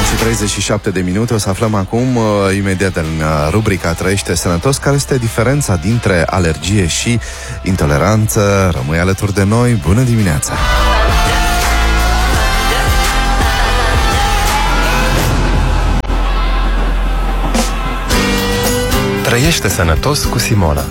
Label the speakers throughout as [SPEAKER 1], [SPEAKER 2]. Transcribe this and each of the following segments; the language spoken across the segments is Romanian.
[SPEAKER 1] 37 de minute. O să aflăm acum, imediat în rubrica Trăiește Sănătos, care este diferența dintre alergie și intoleranță. Rămâi alături de noi. Bună dimineața!
[SPEAKER 2] Trăiește Sănătos cu Simona.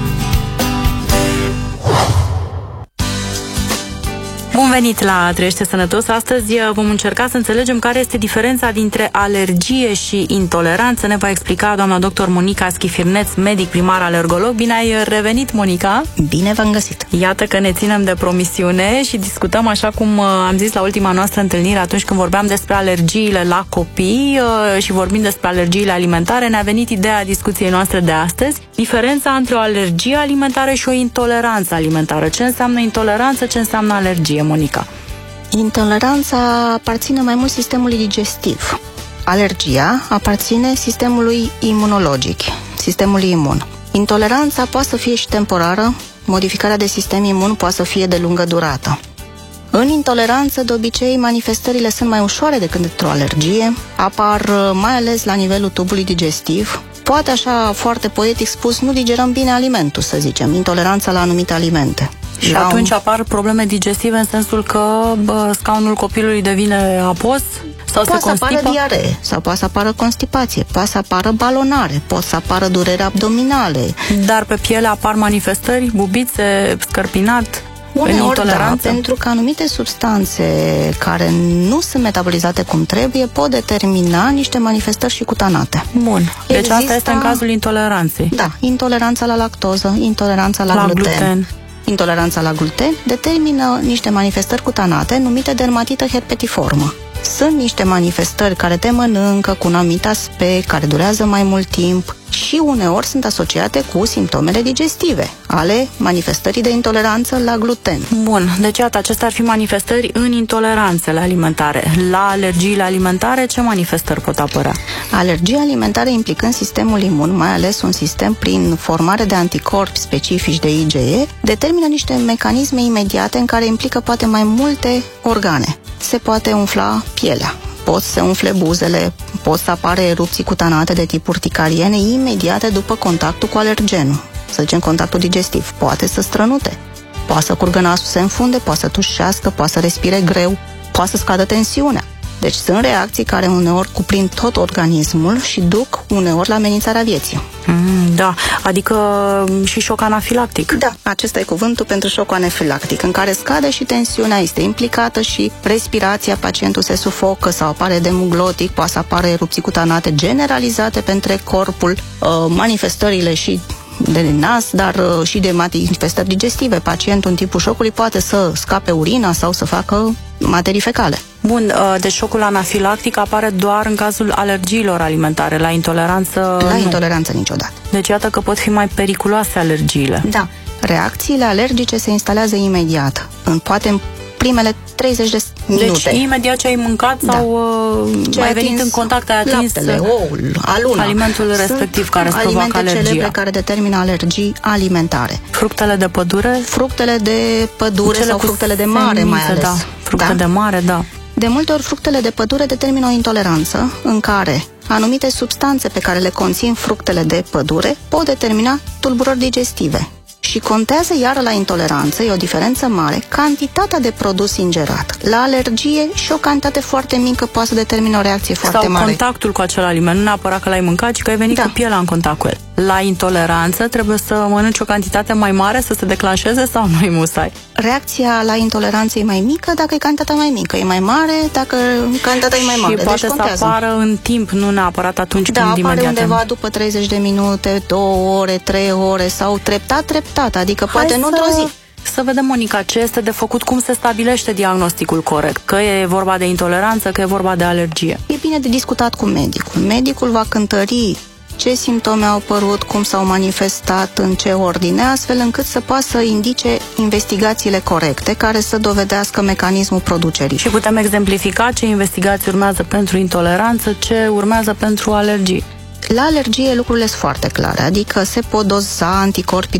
[SPEAKER 3] Bun venit la Trăiește Sănătos. Astăzi vom încerca să înțelegem care este diferența dintre alergie și intoleranță. Ne va explica doamna doctor Monica Schifirneț, medic primar alergolog. Bine ai revenit, Monica!
[SPEAKER 4] Bine v-am găsit!
[SPEAKER 3] Iată că ne ținem de promisiune și discutăm, așa cum am zis la ultima noastră întâlnire, atunci când vorbeam despre alergiile la copii și vorbim despre alergiile alimentare, ne-a venit ideea discuției noastre de astăzi. Diferența între o alergie alimentară și o intoleranță alimentară. Ce înseamnă intoleranță, ce înseamnă alergie, Monica?
[SPEAKER 4] Intoleranța aparține mai mult sistemului digestiv. Alergia aparține sistemului imunologic, sistemului imun. Intoleranța poate să fie și temporară, modificarea de sistem imun poate să fie de lungă durată. În intoleranță, de obicei, manifestările sunt mai ușoare decât într-o alergie, apar mai ales la nivelul tubului digestiv. Poate, așa foarte poetic spus, nu digerăm bine alimentul, să zicem, intoleranța la anumite alimente.
[SPEAKER 3] Și atunci apar probleme digestive în sensul că scaunul copilului devine apos sau se constipă?
[SPEAKER 4] Poate să apară diaree, sau poate să apară constipație, poate să apară balonare, poate să apară dureri abdominale.
[SPEAKER 3] Dar pe piele apar manifestări, bubițe, scărpinat?
[SPEAKER 4] Uneori da, pentru că anumite substanțe care nu sunt metabolizate cum trebuie pot determina niște manifestări și cutanate.
[SPEAKER 3] Bun. Deci asta este în cazul intoleranței.
[SPEAKER 4] Da, intoleranța la lactoză, intoleranța la gluten. Intoleranța la gluten determină niște manifestări cutanate numite dermatită herpetiformă. Sunt niște manifestări care te mănâncă cu un anumit aspect, care durează mai mult timp și uneori sunt asociate cu simptomele digestive ale manifestării de intoleranță la gluten.
[SPEAKER 3] Bun, deci iată, acestea ar fi manifestări în intoleranțele alimentare. La alergiile alimentare, ce manifestări pot apărea?
[SPEAKER 4] Alergia alimentară implicând sistemul imun, mai ales un sistem prin formare de anticorpi specifici de IgE, determină niște mecanisme imediate în care implică poate mai multe organe. Se poate umfla pielea, pot să umfle buzele, pot să apare erupții cutanate de tip urticariene imediate după contactul cu alergenul, să zicem contactul digestiv, poate să strănute, poate să curgă nasul, se înfunde, poate să tușească, poate să respire greu, poate să scadă tensiunea. Deci sunt reacții care uneori cuprind tot organismul și duc uneori la amenințarea vieții.
[SPEAKER 3] Da, adică și șoc anafilactic.
[SPEAKER 4] Da, acesta e cuvântul pentru șoc anafilactic, în care scade și tensiunea, este implicată și respirația, pacientul se sufocă sau apare edemul glotic, poate să apară erupții cutanate generalizate pe întreg corpul, manifestările și de nas, dar și de manifestări digestive. Pacientul în timpul șocului poate să scape urina sau să facă materii fecale.
[SPEAKER 3] Bun, deci șocul anafilactic apare doar în cazul alergiilor alimentare, la intoleranță
[SPEAKER 4] La
[SPEAKER 3] nu.
[SPEAKER 4] intoleranță niciodată.
[SPEAKER 3] Deci iată că pot fi mai periculoase alergiile.
[SPEAKER 4] Da, reacțiile alergice se instalează imediat, poate în primele 30 de minute.
[SPEAKER 3] Deci imediat ce ai mâncat sau ce ai venit în contact, ai atins
[SPEAKER 4] laptele, oul, aluna.
[SPEAKER 3] Alimentul respectiv care îți provoacă alergia.
[SPEAKER 4] Celebre care determină alergii alimentare.
[SPEAKER 3] Fructele de pădure?
[SPEAKER 4] Fructele de pădure sau fructele de mare mai ales.
[SPEAKER 3] Da, fructe de mare, da.
[SPEAKER 4] De multe ori fructele de pădure determină o intoleranță în care anumite substanțe pe care le conțin fructele de pădure pot determina tulburări digestive. Și contează iară la intoleranță, e o diferență mare, cantitatea de produs ingerat. La alergie și o cantitate foarte mică poate să determine o reacție foarte mare.
[SPEAKER 3] Sau contactul cu acel aliment, nu neapărat că l-ai mâncat, ci că ai venit cu pielea în contact cu el. La intoleranță trebuie să mănânci o cantitate mai mare să se declanșeze sau nu-i musai?
[SPEAKER 4] Reacția la intoleranță e mai mică dacă e cantitatea mai mică, e mai mare dacă cantitatea e mai mare.
[SPEAKER 3] Și poate să apară în timp, nu neapărat atunci când
[SPEAKER 4] imediat. Da, apare
[SPEAKER 3] imediat
[SPEAKER 4] undeva după 30 de minute, 2 ore, 3 ore sau treptat, adică poate nu într-o zi.
[SPEAKER 3] Să vedem, Monica, ce este de făcut, cum se stabilește diagnosticul corect, că e vorba de intoleranță, că e vorba de alergie.
[SPEAKER 4] E bine de discutat cu medicul. Medicul va cântări ce simptome au apărut, cum s-au manifestat, în ce ordine, astfel încât să poată să indice investigațiile corecte care să dovedească mecanismul producerii.
[SPEAKER 3] Și putem exemplifica ce investigații urmează pentru intoleranță, ce urmează pentru alergii.
[SPEAKER 4] La alergie lucrurile sunt foarte clare, adică se pot doza anticorpi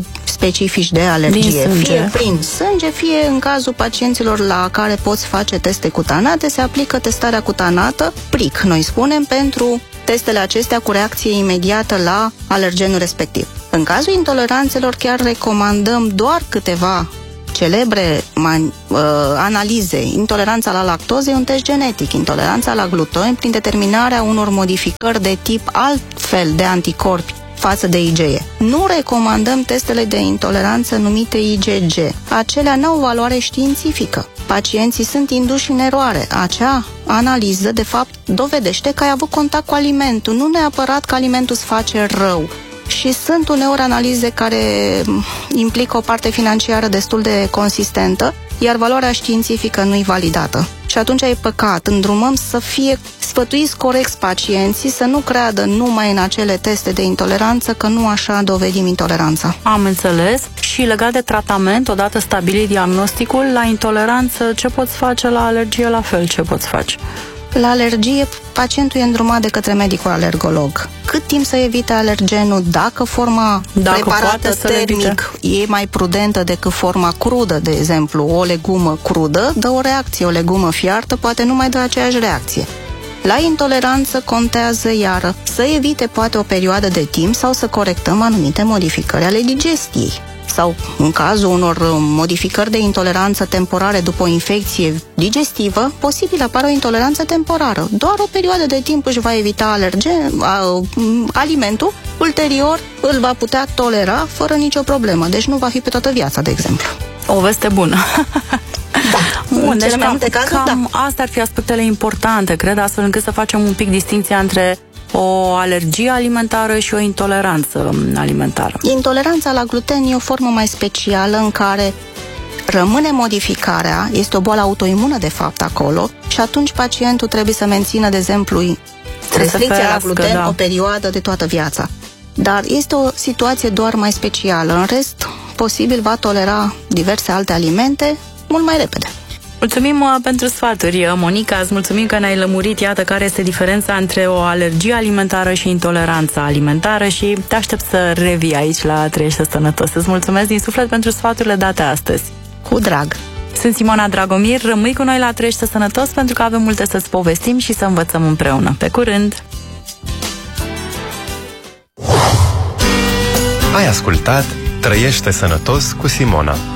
[SPEAKER 4] specifici de alergie,
[SPEAKER 3] fie
[SPEAKER 4] prin sânge, fie în cazul pacienților la care poți face teste cutanate, se aplică testarea cutanată, pric, noi spunem, pentru testele acestea cu reacție imediată la alergenul respectiv. În cazul intoleranțelor chiar recomandăm doar câteva celebre analize. Intoleranța la lactoză e un test genetic, intoleranța la gluten prin determinarea unor modificări de tip altfel de anticorpi față de IgE. Nu recomandăm testele de intoleranță numite IgG. Acelea n-au valoare științifică. Pacienții sunt induși în eroare. Acea analiză, de fapt, dovedește că ai avut contact cu alimentul, nu neapărat că alimentul îți face rău. Și sunt uneori analize care implică o parte financiară destul de consistentă, iar valoarea științifică nu e validată. Și atunci e păcat. Îndrumăm să fie sfătuiți corect pacienții, să nu creadă numai în acele teste de intoleranță, că nu așa dovedim intoleranța.
[SPEAKER 3] Am înțeles. Și legat de tratament, odată stabilit diagnosticul, la intoleranță ce poți face, la alergie la fel ce poți face?
[SPEAKER 4] La alergie, pacientul e îndrumat de către medicul alergolog. Cât timp să evite alergenul, dacă forma preparată termic e mai prudentă decât forma crudă, de exemplu, o legumă crudă dă o reacție, o legumă fiartă poate nu mai dă aceeași reacție. La intoleranță contează iară să evite poate o perioadă de timp sau să corectăm anumite modificări ale digestiei. Sau, în cazul unor modificări de intoleranță temporare după o infecție digestivă, posibil apare o intoleranță temporară. Doar o perioadă de timp își va evita alimentul, ulterior îl va putea tolera fără nicio problemă. Deci nu va fi pe toată viața, de exemplu.
[SPEAKER 3] O veste bună.
[SPEAKER 4] Da.
[SPEAKER 3] Bun, deci
[SPEAKER 4] cam
[SPEAKER 3] astea ar fi aspectele importante, cred, astfel încât să facem un pic distinția între o alergie alimentară și o intoleranță alimentară.
[SPEAKER 4] Intoleranța la gluten e o formă mai specială în care rămâne modificarea, este o boală autoimună de fapt acolo și atunci pacientul trebuie să mențină, de exemplu, restricția la gluten o perioadă de toată viața. Dar este o situație doar mai specială. În rest, posibil va tolera diverse alte alimente mult mai repede.
[SPEAKER 3] Mulțumim pentru sfaturi, Monica, îți mulțumim că ne-ai lămurit, iată, care este diferența între o alergie alimentară și intoleranța alimentară și te aștept să revii aici la Trăiește Sănătos. Îți mulțumesc din suflet pentru sfaturile date astăzi.
[SPEAKER 4] Cu drag!
[SPEAKER 3] Sunt Simona Dragomir, rămâi cu noi la Trăiește Sănătos pentru că avem multe să-ți povestim și să învățăm împreună. Pe curând!
[SPEAKER 2] Ai ascultat Trăiește Sănătos cu Simona.